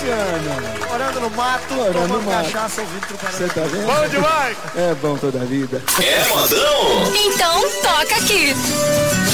Luciano? Morando no mato, tomando cachaça, ouvindo Truparão. Você tá vendo? Bom demais! É bom toda a vida. É modão? Então toca aqui.